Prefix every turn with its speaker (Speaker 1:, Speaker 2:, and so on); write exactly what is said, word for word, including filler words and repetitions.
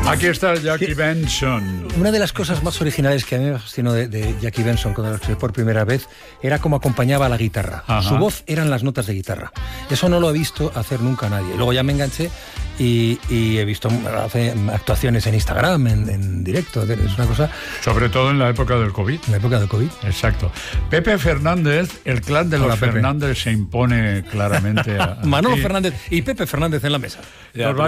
Speaker 1: Aquí está Jackie sí. Benson.
Speaker 2: Una de las cosas más originales que a mí me fascinó de, de Jackie Benson cuando lo escuché por primera vez era cómo acompañaba a la guitarra. Ajá. Su voz eran las notas de guitarra. Eso no lo he visto hacer nunca nadie. Luego ya me enganché y, y he visto hace actuaciones en Instagram, en, en directo. Es una cosa...
Speaker 1: Sobre todo en la época del COVID.
Speaker 2: En la época del COVID.
Speaker 1: Exacto. Pepe Fernández, el clan de los Hola, Fernández se impone claramente a...
Speaker 2: Manolo Fernández y Pepe Fernández en la mesa.
Speaker 1: Ya,